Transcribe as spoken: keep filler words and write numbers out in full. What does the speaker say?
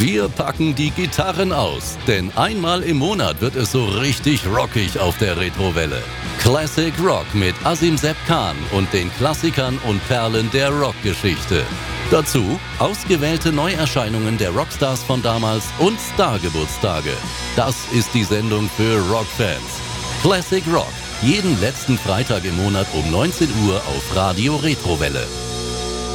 Wir packen die Gitarren aus, denn einmal im Monat wird es so richtig rockig auf der Retrowelle. Classic Rock mit Asim Sepp Khan und den Klassikern und Perlen der Rockgeschichte. Dazu ausgewählte Neuerscheinungen der Rockstars von damals und Stargeburtstage. Das ist die Sendung für Rockfans. Classic Rock, jeden letzten Freitag im Monat um neunzehn Uhr auf Radio Retrowelle.